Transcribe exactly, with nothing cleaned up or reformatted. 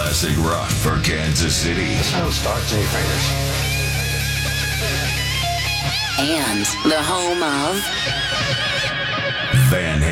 classic rock for Kansas City. This one starts in your fingers. And the home of Van